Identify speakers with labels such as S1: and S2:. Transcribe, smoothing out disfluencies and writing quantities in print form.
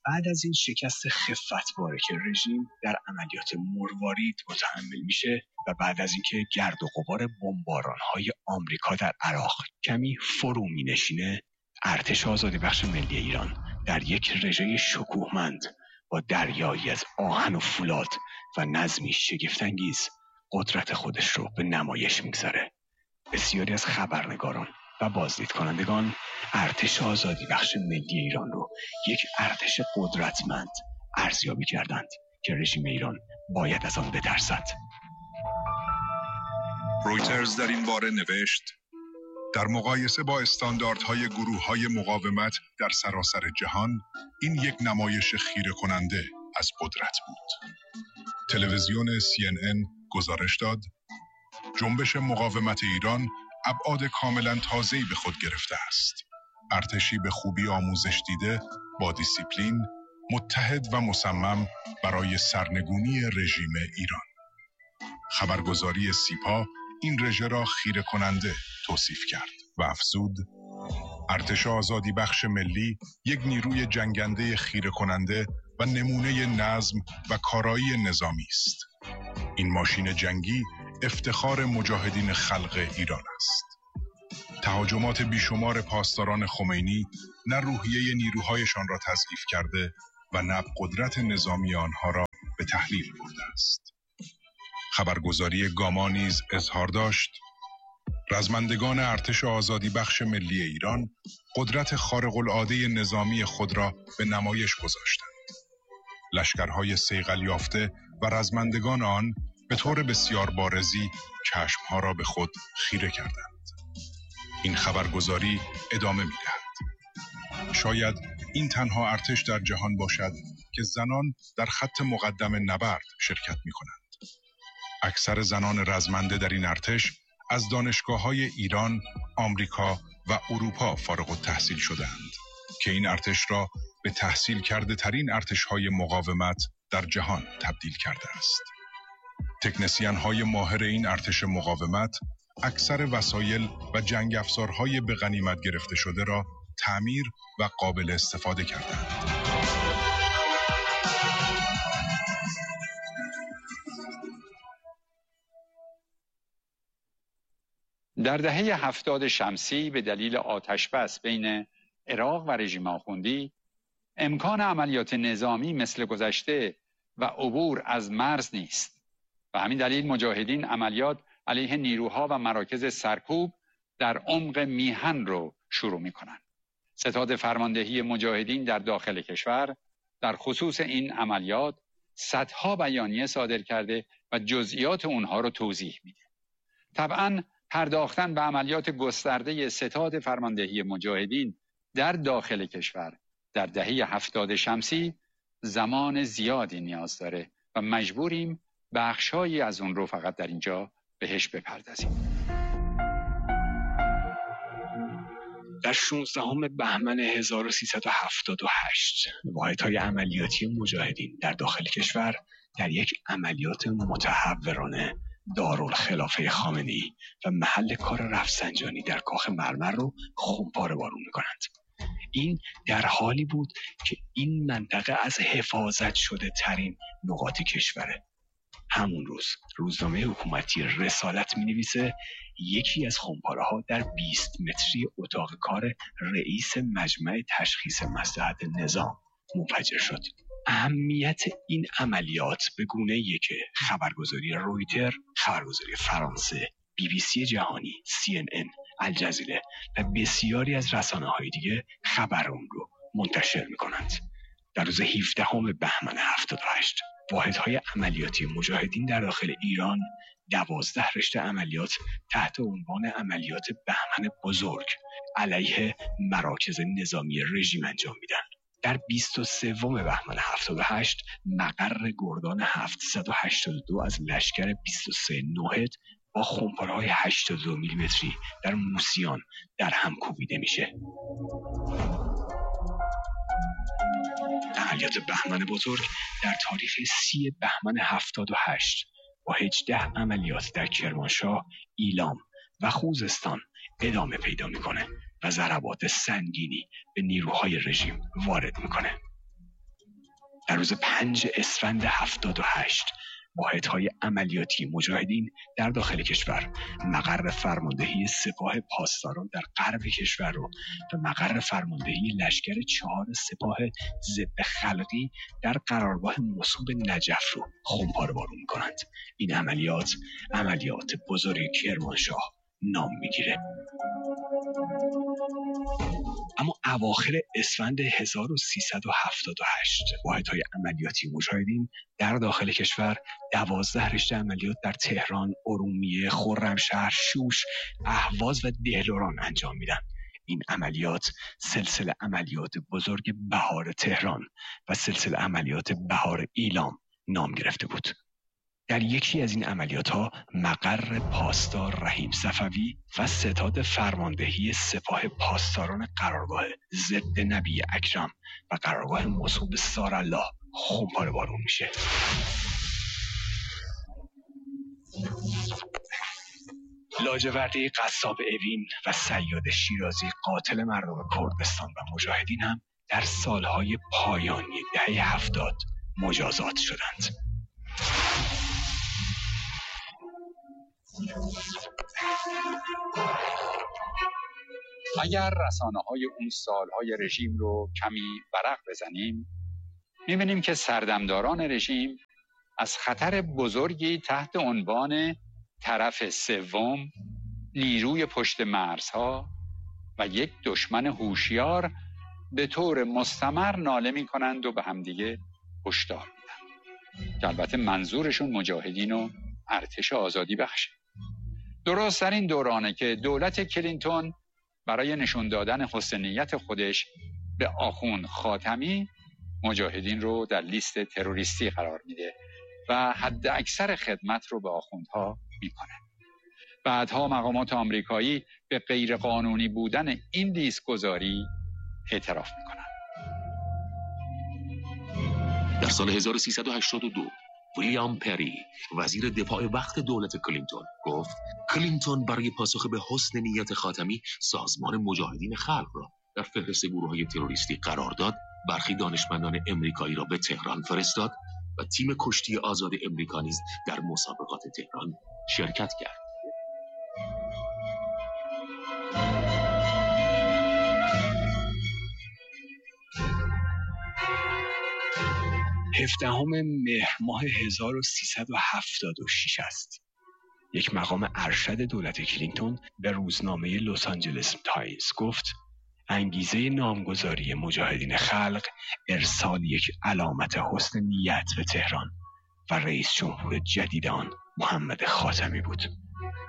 S1: بعد از این شکست خفتباره که رژیم در عملیات مروارید متحمل میشه و بعد از اینکه گرد و غبار بمباران‌های آمریکا در عراق کمی فرو مینشینه، ارتش آزادیبخش ملی ایران در یک رژه شکوهمند با دریایی از آهن و فولاد و نظمی شگفت‌انگیز قدرت خودش رو به نمایش میگذاره. بسیاری از خبرنگاران و بازدید کنندگان ارتش آزادیبخش ملی ایران رو یک ارتش قدرتمند ارزیابی کردند که رژیم ایران باید از آن بترسد.
S2: رویترز در این باره نوشت: در مقایسه با استانداردهای گروه‌های مقاومت در سراسر جهان، این یک نمایش خیره کننده از قدرت بود. تلویزیون CNN گزارش داد: جنبش مقاومت ایران ابعاد کاملا تازه‌ای به خود گرفته است. ارتشی به خوبی آموزش دیده، با دیسیپلین، متحد و مصمم برای سرنگونی رژیم ایران. خبرگزاری سیپا این رژه را خیره کننده توصیف کرد و افزود: ارتش آزادیبخش ملی یک نیروی جنگنده خیره کننده و نمونه نظم و کارایی نظامی است. این ماشین جنگی افتخار مجاهدین خلق ایران است. تهاجمات بیشمار پاسداران خمینی نه روحیه نیروهایشان را تضعیف کرده و نه قدرت نظامی آنها را به تحلیل برده است. خبرگزاری گاما نیز اظهار داشت: رزمندگان ارتش آزادیبخش ملی ایران قدرت خارق‌العاده نظامی خود را به نمایش گذاشتند. لشکرهای صیقل یافته و رزمندگان آن به طور بسیار بارزی چشمها را به خود خیره کردند. این خبرگزاری ادامه می‌دهد: شاید این تنها ارتش در جهان باشد که زنان در خط مقدم نبرد شرکت می‌کنند. اکثر زنان رزمنده در این ارتش از دانشگاه‌های ایران، آمریکا و اروپا فارغ التحصیل شده‌اند که این ارتش را به تحصیل کرده ترین ارتش‌های مقاومت در جهان تبدیل کرده است. تکنسین‌های ماهر این ارتش مقاومت اکثر وسایل و جنگ افزارهای به غنیمت گرفته شده را تعمیر و قابل استفاده کردند.
S3: در دهه 70 شمسی به دلیل آتش‌بس بین عراق و رژیم آخوندی امکان عملیات نظامی مثل گذشته و عبور از مرز نیست و همین دلیل مجاهدین عملیات علیه نیروها و مراکز سرکوب در عمق میهن رو شروع می‌کنند. ستاد فرماندهی مجاهدین در داخل کشور در خصوص این عملیات صدها بیانیه صادر کرده و جزئیات اونها رو توضیح میده. طبعاً پرداختن به عملیات گسترده ستاد فرماندهی مجاهدین در داخل کشور در دهه 70 شمسی زمان زیادی نیاز داره و مجبوریم بخشایی از اون رو فقط در اینجا بهش بپردازیم.
S1: در 16 بهمن 1378 واحدهای عملیاتی مجاهدین در داخل کشور در یک عملیات متحورانه دارالخلافه خامنه‌ای و محل کار رفسنجانی در کاخ مرمر رو خمپاره بارون می‌کنند. این در حالی بود که این منطقه از حفاظت شده ترین نقاط کشوره. همون روز روزنامه حکومتی رسالت می‌نویسه یکی از خمپاره‌ها در 20 متری اتاق کار رئیس مجمع تشخیص مصلحت نظام منفجر شد. اهمیت این عملیات به گونه‌ایه که خبرگزاری رویتر، خبرگزاری فرانسه، BBC جهانی، CNN، الجزیره و بسیاری از رسانه‌های دیگه خبر اون رو منتشر می‌کنند. در روز 17 بهمن 78 واحدهای عملیاتی مجاهدین در داخل ایران 12 رشته عملیات تحت عنوان عملیات بهمن بزرگ علیه مراکز نظامی رژیم انجام میدن. در 23 بهمن 78 مقر گردان 782 از لشکر 23 نوحد با خمپاره‌های 82 میلیمتری در موسیان در هم کوبیده میشه. عملیات بهمن بزرگ در تاریخ 30 بهمن 78 با 18 عملیات در کرمانشاه، ایلام و خوزستان ادامه پیدا میکنه و ضربات سنگینی به نیروهای رژیم وارد میکنه. در روز 5 اسفند 78 واحدهای عملیاتی مجاهدین در داخل کشور مقر فرماندهی سپاه پاسداران در غرب کشور رو و مقر فرماندهی لشکر 4 سپاه ضد خلقی در قرارگاه مصوب نجف رو خمپاره بارون می‌کنند. این عملیات بزرگ کرمانشاه نام میگیره. اما اواخر اسفند 1378 واحدهای عملیاتی مجاهدین در داخل کشور 12 رشته عملیات در تهران، ارومیه، خرمشهر، شوش، اهواز و دهلوران انجام میدن. این عملیات سلسله عملیات بزرگ بهار تهران و سلسله عملیات بهار ایلام نام گرفته بود. در یکی از این عملیات‌ها مقر پاسدار رحیم صفوی و ستاد فرماندهی سپاه پاسداران قرارگاه ضد نبی اکرم و قرارگاه مصوب سارالله خمپاره بارون میشه. لاجوردی قصاب اوین و صیاد شیرازی قاتل مردم کردستان و مجاهدین هم در سالهای پایانی دهه 70 مجازات شدند.
S3: اگر رسانه‌های اون سالهای رژیم رو کمی ورق بزنیم، می‌بینیم که سردمداران رژیم از خطر بزرگی تحت عنوان طرف سوم، نیروی پشت مرزها و یک دشمن هوشیار به طور مستمر ناله می‌کنند و به همدیگه هشدار میدن که البته منظورشون مجاهدین و ارتش آزادی بخشه. درست در این دورانه که دولت کلینتون برای نشون دادن حسن نیت خودش به آخوند خاتمی مجاهدین رو در لیست تروریستی قرار میده و حد اکثر خدمت رو به آخوندها میکنه. بعدها مقامات آمریکایی به غیر قانونی بودن این لیست گذاری اعتراف میکنن.
S4: در سال 1382 ویلیام پری وزیر دفاع وقت دولت کلینتون گفت کلینتون برای پاسخ به حسن نیت خاتمی سازمان مجاهدین خلق را در فهرست گروه‌های تروریستی قرار داد، برخی دانشمندان امریکایی را به تهران فرستاد و تیم کشتی آزاد امریکا نیز در مسابقات تهران شرکت کرد.
S1: هفدهم مهر ماه 1376 است. یک مقام ارشد دولت کلینتون به روزنامه لس آنجلس تایمز گفت انگیزه نامگذاری مجاهدین خلق ارسال یک علامت حسن نیت به تهران و رئیس جمهور جدید آن محمد خاتمی بود.